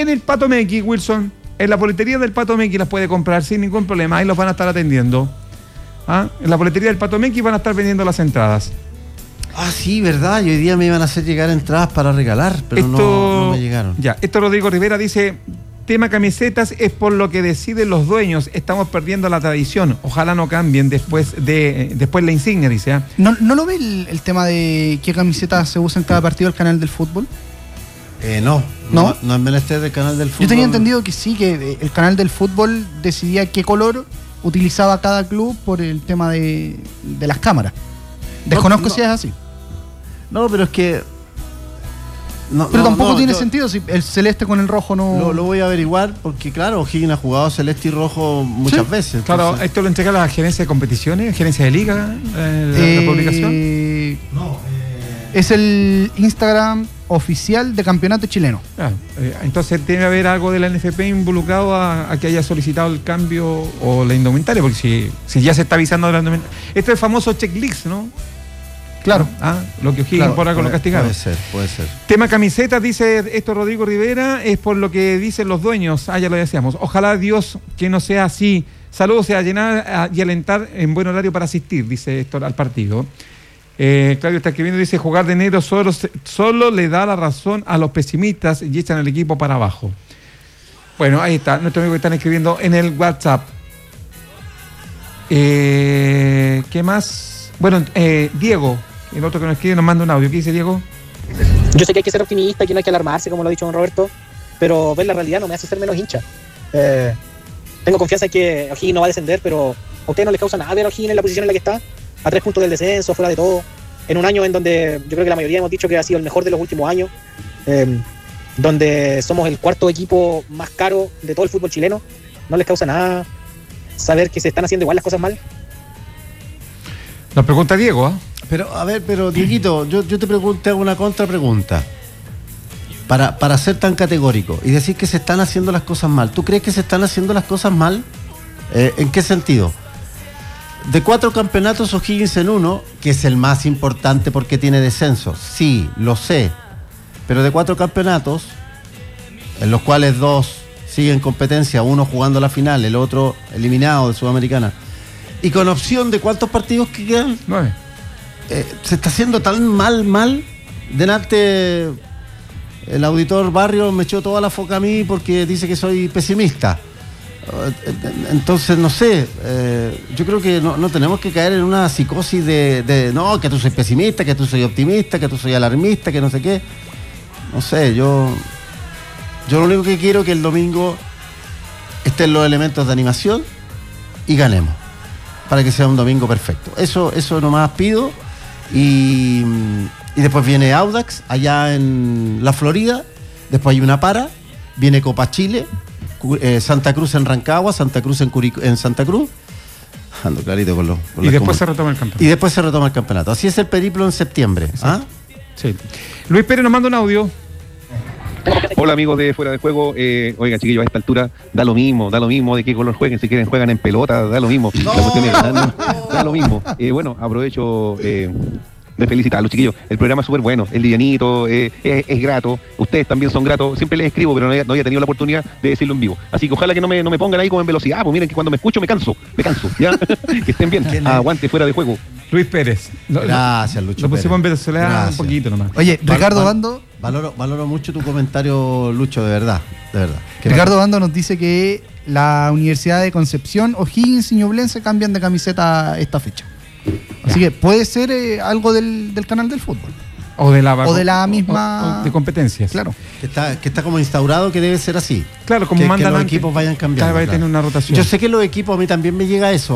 en el Pato Mequi, Wilson. En la boletería del Pato Mequi las puede comprar sin ningún problema. Ahí los van a estar atendiendo. En la boletería del Pato Mequi van a estar vendiendo las entradas. Sí, verdad. Y hoy día me iban a hacer llegar entradas para regalar, pero no me llegaron. Ya, esto Rodrigo Rivera dice: tema camisetas es por lo que deciden los dueños. Estamos perdiendo la tradición. Ojalá no cambien después la insignia, dice. ¿No lo ve el tema de qué camiseta se usa en cada partido del canal del fútbol? No es menester del canal del fútbol. Yo tenía entendido que sí, que el canal del fútbol decidía qué color utilizaba cada club por el tema de las cámaras. Desconozco si es así. No, pero es que... pero tampoco tiene sentido si el celeste con el rojo no... Lo voy a averiguar porque, claro, O'Higgins ha jugado celeste y rojo muchas veces. Entonces... Claro, esto lo entrega la gerencia de competiciones, gerencia de liga, la publicación. Es el Instagram oficial de campeonato chileno. Entonces debe haber algo de la NFP involucrado a que haya solicitado el cambio o la indumentaria, porque si ya se está avisando de la indumentaria. Esto es el famoso checklist, ¿no? Claro. Lo que O'Higgins por algo lo castigaron. Puede ser. Tema camisetas, dice esto Rodrigo Rivera, es por lo que dicen los dueños. Ya lo decíamos. Ojalá Dios que no sea así. Saludos a llenar y alentar en buen horario para asistir, dice esto al partido. Claudio está escribiendo, dice: jugar de negro solo le da la razón a los pesimistas y echan el equipo para abajo. Bueno, ahí está, nuestros amigos que están escribiendo en el WhatsApp. ¿Qué más? Bueno, Diego, el otro que nos escribe, nos manda un audio. ¿Qué dice Diego? Yo sé que hay que ser optimista, que no hay que alarmarse, como lo ha dicho don Roberto, pero ver la realidad no me hace ser menos hincha. Tengo confianza en que O'Higgins no va a descender, pero a ustedes no les causa nada ver a O'Higgins en la posición en la que está, a 3 puntos del descenso, fuera de todo, en un año en donde yo creo que la mayoría hemos dicho que ha sido el mejor de los últimos años, donde somos el 4º equipo más caro de todo el fútbol chileno. ¿No les causa nada saber que se están haciendo igual las cosas mal? Nos pregunta Diego, Pero Dieguito, yo te hago una contrapregunta. Para ser tan categórico y decir que se están haciendo las cosas mal, ¿tú crees que se están haciendo las cosas mal? ¿En qué sentido? De 4 campeonatos, O'Higgins en uno, que es el más importante porque tiene descensos. Sí, lo sé. Pero de 4 campeonatos, en los cuales 2 siguen competencia, uno jugando la final, el otro eliminado de Sudamericana. Y con opción de ¿cuántos partidos que quedan? 9. Se está haciendo tan mal. Delante, el auditor Barrio me echó toda la foca a mí porque dice que soy pesimista. Entonces, no sé, yo creo que no tenemos que caer en una psicosis de no, que tú soy pesimista, que tú soy optimista, que tú soy alarmista, que no sé qué. No sé, yo lo único que quiero es que el domingo estén los elementos de animación y ganemos, para que sea un domingo perfecto. Eso nomás pido. Y después viene Audax allá en la Florida, después hay una viene Copa Chile, Santa Cruz en Rancagua, Santa Cruz en Santa Cruz. Ando clarito con y después se retoma el campeonato. Y después se retoma el campeonato. Así es el periplo en septiembre. Sí. Luis Pérez nos manda un audio. Hola amigos de Fuera de Juego, oigan chiquillos, a esta altura da lo mismo de qué color jueguen, si quieren juegan en pelota, da lo mismo, la cuestión es ganar, da lo mismo. Bueno, aprovecho de felicitar a los chiquillos, el programa es súper bueno, es livianito, es grato, ustedes también son gratos, siempre les escribo, pero no había tenido la oportunidad de decirlo en vivo, así que ojalá que no me pongan ahí como en velocidad, pues miren que cuando me escucho me canso, ¿ya? Que estén bien, aguante Fuera de Juego. Luis Pérez. Gracias, Lucho. Lo pusimos en velocidad un poquito nomás. Oye, Ricardo Bando. Valoro mucho tu comentario, Lucho, de verdad. Ricardo Bando nos dice que la Universidad de Concepción, O'Higgins y Ñublense cambian de camiseta esta fecha. Así que puede ser algo del canal del fútbol. O de la misma... O de competencias. Claro. Que está como instaurado que debe ser así. Claro, como mandan que los antes, equipos vayan cambiando. Cada vez tener una rotación. Yo sé que los equipos, a mí también me llega eso,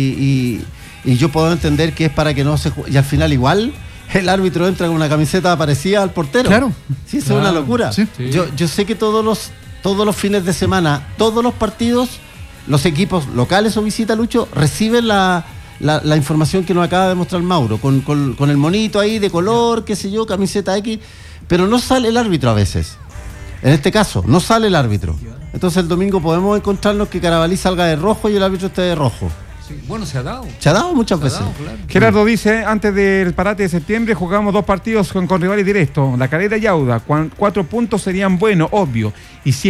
y yo puedo entender que es para que no se juegue. Y al final igual el árbitro entra con una camiseta parecida al portero. Claro. Sí, eso es una locura. Sí. Yo sé que todos los fines de semana, todos los partidos, los equipos locales o visita, Lucho, reciben la información que nos acaba de mostrar Mauro, con el monito ahí de color, qué sé yo, camiseta X, pero no sale el árbitro a veces. En este caso, no sale el árbitro. Entonces el domingo podemos encontrarnos que Carabalí salga de rojo y el árbitro esté de rojo. Bueno, se ha dado. Se ha dado muchas veces. Claro. Gerardo dice, antes del parate de septiembre jugamos 2 partidos con rivales directos, La Calera y Auda. 4 puntos serían buenos, obvio. Y si